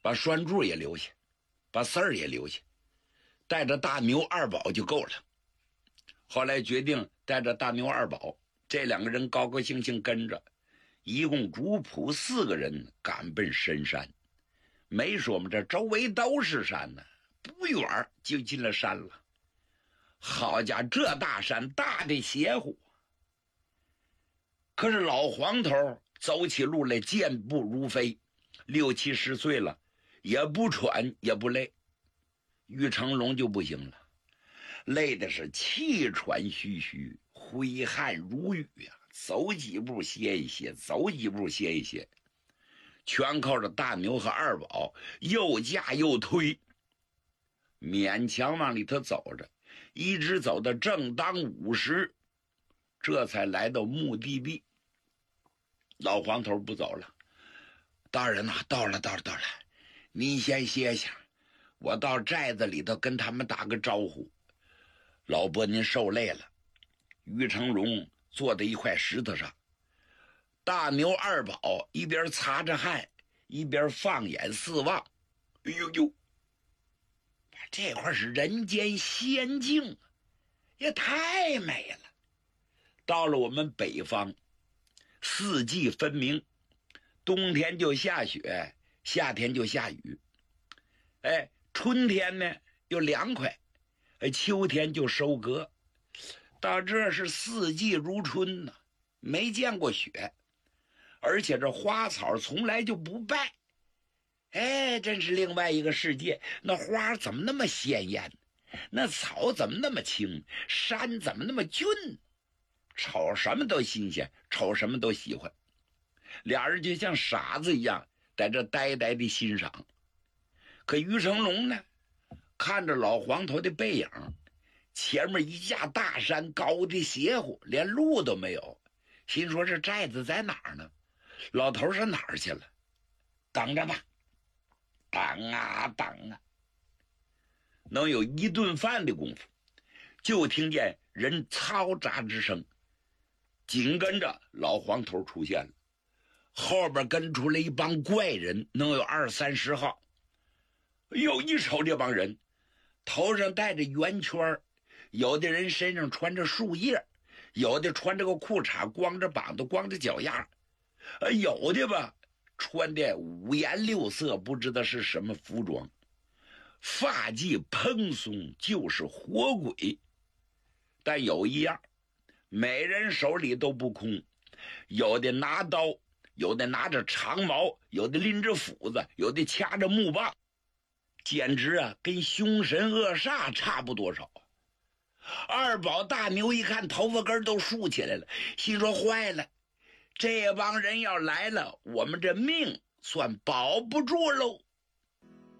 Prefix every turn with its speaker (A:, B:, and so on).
A: 把栓柱也留下，把四儿也留下，带着大牛二宝就够了。后来决定带着大牛二宝这两个人高高兴兴跟着，一共主仆4个人赶奔深山。没说我们这周围都是山呢，不远就进了山了。好家伙，这大山大的邪乎。可是老黄头走起路来健步如飞，60、70岁了，也不喘也不累。于成龙就不行了，累的是气喘吁吁，挥汗如雨呀，走几步歇一歇，走几步歇一歇，全靠着大牛和二宝又架又推，勉强往里头走着，一直走到正当午时，这才来到目的地。老黄头不走了，大人呐，到了，您先歇下，我到寨子里头跟他们打个招呼。老伯您受累了。于成龙坐在一块石头上，大牛二宝一边擦着汗，一边放眼四望。哎呦呦，这块是人间仙境，也太美了。到了我们北方，四季分明，冬天就下雪，夏天就下雨。春天呢又凉快，秋天就收割。到这是四季如春呢，没见过雪，而且这花草从来就不败。真是另外一个世界。那花怎么那么鲜艳，那草怎么那么青，山怎么那么俊，瞅什么都新鲜，瞅什么都喜欢。俩人就像傻子一样在这呆呆的欣赏。可于成龙呢，看着老黄头的背影，前面一架大山，高的邪乎，连路都没有，心说这寨子在哪儿呢？老头上哪儿去了？等着吧，等啊，能有一顿饭的功夫，就听见人嘈杂之声，紧跟着老黄头出现了，后边跟出来一帮怪人，能有20、30号。一瞅这帮人，头上戴着圆圈，有的人身上穿着树叶，有的穿着个裤衩，光着膀子，光着脚丫，有的吧穿的五颜六色，不知道是什么服装，发髻蓬松，就是活鬼。但有一样，每人手里都不空，有的拿刀，有的拿着长矛，有的拎着斧子，有的掐着木棒，简直跟凶神恶煞差不多少。二宝大牛一看，头发根都竖起来了，心说坏了，这帮人要来了，我们这命算保不住喽。